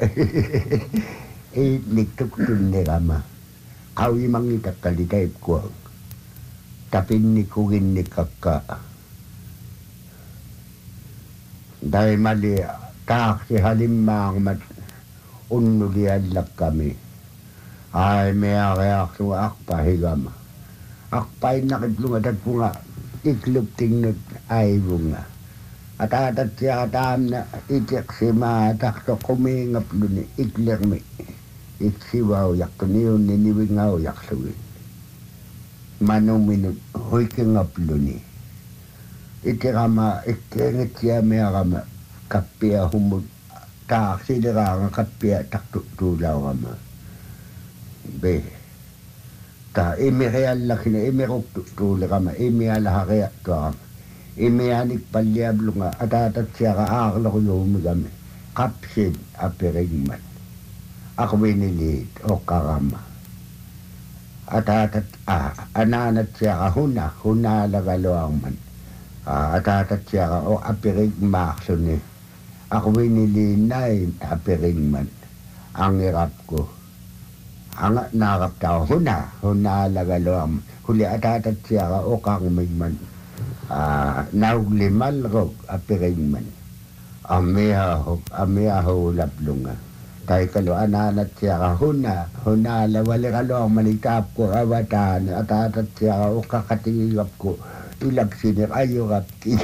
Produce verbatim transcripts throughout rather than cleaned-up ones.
Eh, niktuktunne kama. Kawi mangitak kalitaip ko. Tapin ni kugin ni kaka. Dahil mali, taksi halimang mat unnuliyadlak kami. Ay, may akayak so akpahigama. Akpay nakitlungatag po nga, iklub tingnot ay bunga. At atat siya kataan na itik si matak so kumingap dun iklir mi. Iksiwaw yak to niyo niniwingaw yak suwi. Manong minut huy kingap dun ni. Itikama ikingit siya may akama kapia humud. Tak sidira nga kapia tak tutulaw kama. Be. Ta imi real laki na imi rok tutulaw kama. Imi alahariya to kama. Imianik palyablo nga atatat siya ka akla ko yung umigami. Kapsid apiringman. Ako binilit o karama. Atatat ah, ananat siya ka huna, huna lagaloang man. Ah, atatat siya ka o apiringmak so ni. Ako binilinay apiringman. Ang irap ko. Ang narap tao huna, huna lagaloang man. Huli atatat siya ka o kangmigman. Ah, nauglimal rog apiringman. Amiha ho, amiha ho laplunga. Kay kalo ananat siya ka huna, huna lawali kalo ang malitap ko awatan at atat siya ka o kakatingap ko ilag sinir ayo kapti.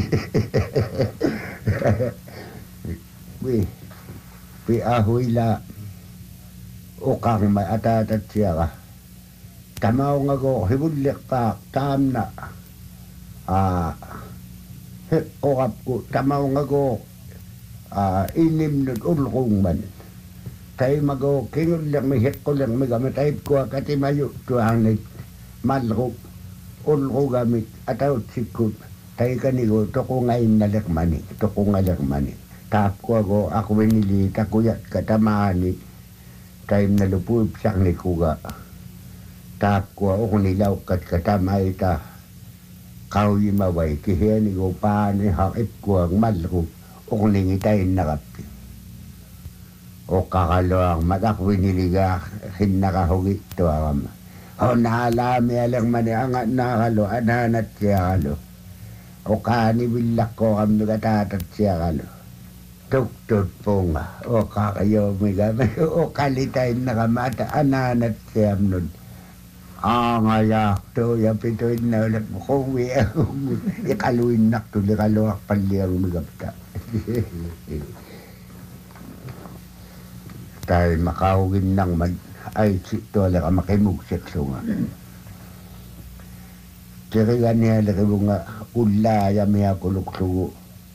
Wi, pi ahoy la o kang may atatat siya ka. Tamaw nga ko, hibulik pa, tam na. Ah, hit orap ko tamaw nga go ah inim nun ulrong man tay mago kingol lang may hit ko lang may gamit ay ko kati mayo tuanit malro ulro gamit ataw sikut tay kanigo to ko ngayon nalakmani to ko ngalakmani tap ko go ako winili takuyat katamani time na lupup sang ni kuga tap ko ako nilaw kat katamay ta kau yi maway kihiya ni ko pa ni hakip ko ang malro o kung ningitay nakapi. O kakalo ang matak winiliga hinakahugit to ang o naalami alang mani ang nakalo ananat siya kalo. O kani bilak ko kami katatat siya kalo. Tuktut po nga o kakayo miga o kalitay nakamata ananat siya nun. Ah, ngayak to, yapitoy na ulit mo kung wiya, ikaluin nak to, ikaluak paliyang magapta. Tayo makahugin ng mag, ay, sito, alaka makimugsekso nga. Tiriga niya, alaka nga, ulaya miya kuluksugo.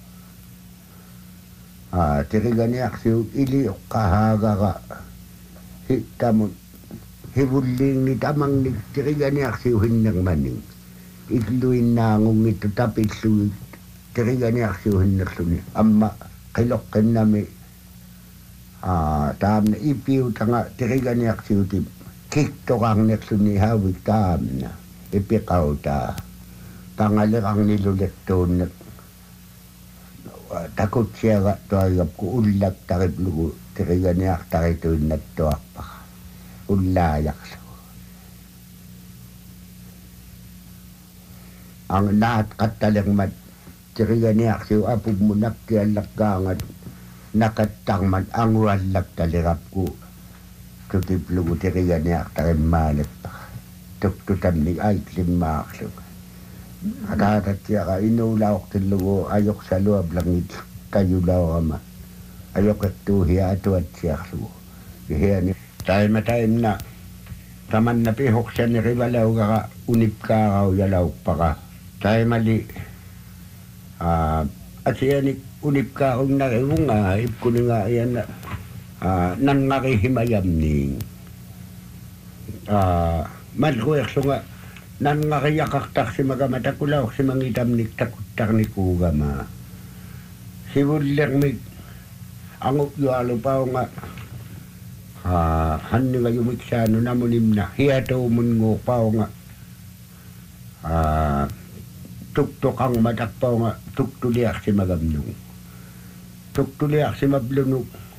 Ah, tiriga niya, siyo, iliyok kahaga ka, hita mo, hibuling ni tamang ni tiriga ni aksiuhin ng maning. Igluin na ngung ito tapit suwit. Tiriga ni aksiuhin na suni. Amma kilokin nami. Ah, tam na ipiw tanga tiriga ni aksiutin. Kikto kang naksuni hawik tam na. Ipikaw ta. Tangalir ang nilulekton na. Takot siya ka tuwagap ko ulak takip lugo. Tiriga ni aktaritoon na tuwak pa. Ulayak so. Ang naat katalang mat tiriga niyak siyo apog mo nakialak gangat nakatang man ang walak talirap ko tutiplo ko tiriga niyak tarim malit pa tuktutan ni aiklim makso atatat siya ka inulawak tilugo ayok sa luwab langit kayo daw ama ayok at tuhiya atuat siya so hiya ni time na time na taman na pihok siya ni ribalaw ka unip ka kaw yalaw pa ka tayo mali uh, at siya ni unip ka kung nakiwong nga ip ko nga yan na uh, nang nakihimayam ni uh, malkuyak so nga nang nakiyakaktak si magamatakulaw si mangitam ni takutak ni kuga ma si wudlang mig angup yu alupaw nga Ah, hanni nga yumiksano na munim na hiyato mun ngo pao nga ah, tuktok ang matakpaw nga tuktuliak si magamnong tuktuliak si mablunok